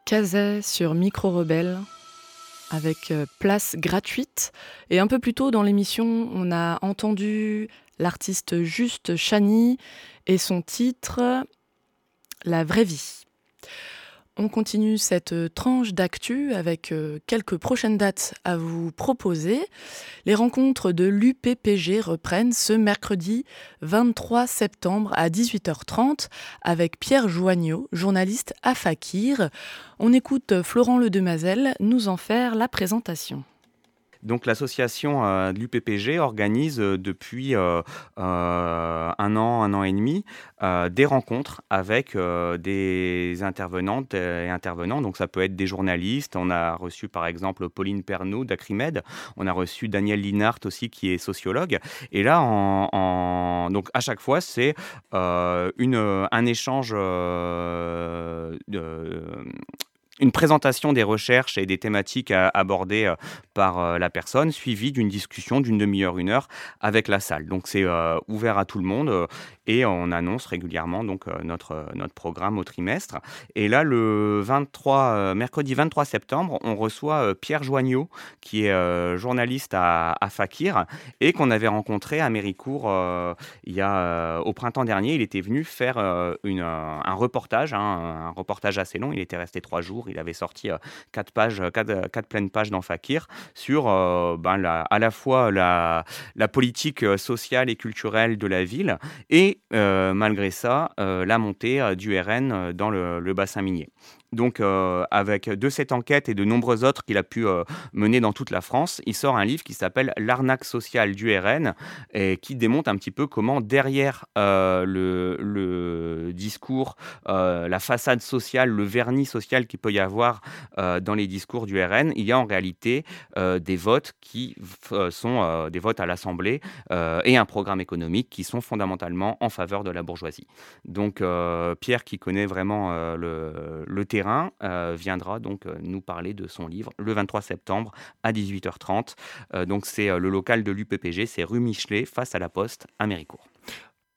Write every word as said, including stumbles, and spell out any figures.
Cazet sur Micro Rebelle avec euh, place gratuite. Et un peu plus tôt dans l'émission, on a entendu l'artiste Juste Chani et son titre La vraie vie. On continue cette tranche d'actu avec euh, quelques prochaines dates à vous proposer. Les rencontres de l'U P P G reprennent ce mercredi vingt-trois septembre à dix-huit heures trente avec Pierre Joignot, journaliste à Fakir. On écoute Florent Ledemazel nous en faire la présentation. Donc l'association euh, de l'U P P G organise euh, depuis euh, euh, un an, un an et demi, euh, des rencontres avec euh, des intervenantes et intervenants. Donc ça peut être des journalistes. On a reçu par exemple Pauline Pernaud d'Acrimed. On a reçu Daniel Linhart aussi qui est sociologue. Et là, en, en... donc à chaque fois, c'est euh, une, un échange euh, de une présentation des recherches et des thématiques à aborder euh, par euh, la personne, suivie d'une discussion d'une demi-heure, une heure avec la salle. Donc c'est euh, ouvert à tout le monde euh, et on annonce régulièrement donc euh, notre euh, notre programme au trimestre. Et là, le vingt-trois, euh, mercredi vingt-trois septembre, on reçoit euh, Pierre Joignot, qui est euh, journaliste à, à Fakir et qu'on avait rencontré à Méricourt euh, il y a euh, au printemps dernier. Il était venu faire euh, une, un, un reportage, hein, un reportage assez long. Il était resté trois jours. Il avait sorti euh, quatre pages, quatre, quatre pleines pages dans Fakir sur euh, ben, la, à la fois la, la politique euh, sociale et culturelle de la ville et euh, malgré ça euh, la montée euh, du R N euh, dans le, le bassin minier. Donc, euh, avec de cette enquête et de nombreuses autres qu'il a pu euh, mener dans toute la France, il sort un livre qui s'appelle L'arnaque sociale du R N et qui démontre un petit peu comment derrière euh, le, le discours, euh, la façade sociale, le vernis social qu'il peut y avoir euh, dans les discours du R N, il y a en réalité euh, des votes qui f- sont euh, des votes à l'Assemblée euh, et un programme économique qui sont fondamentalement en faveur de la bourgeoisie. Donc, euh, Pierre, qui connaît vraiment euh, le, le terrain, euh, viendra donc euh, nous parler de son livre le vingt-trois septembre à dix-huit heures trente. Euh, donc c'est euh, le local de l'U P P G, c'est rue Michelet, face à la Poste, à Méricourt.